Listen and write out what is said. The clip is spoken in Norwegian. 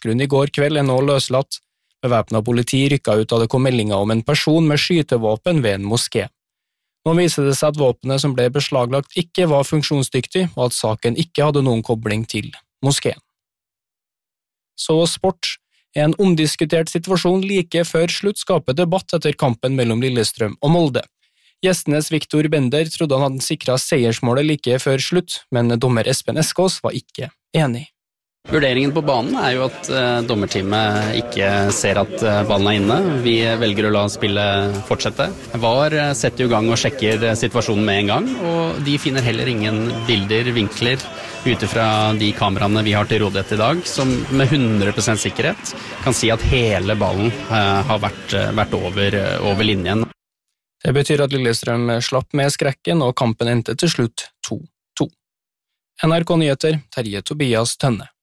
Porsgrunn I går kveld nå løslatt. Bevæpnet politi rykket ut da det kom meldinger om en person med skytevåpen ved en moské. Nå viser det seg at våpenet som ble beslaglagt ikke var funksjonsdyktig, og at saken ikke hadde noen kobling til moskeen. Så sport. En omdiskutert situasjon like før slutt skaper debatt etter kampen mellom Lillestrøm og Molde. Gjestenes Victor Bender trodde han hadde sikret seiersmålet like før slutt, men dommer Espen Eskås var ikke enig. Vurderingen på banen jo at dommerteamet ikke ser at ballen inne. Vi velger å la spillet fortsette. VAR setter I gang og sjekker situasjonen med en gang, og de finner heller ingen bilder, vinkler, utifra de kameraene vi har til rådighet I dag, som med 100% sikkerhet kan si at hele ballen har vært over linjen. Det betyr at Lillestrøm slapp med skrekken, og kampen endte til slutt 2-2. NRK Nyheter, Terje Tobias Tønne.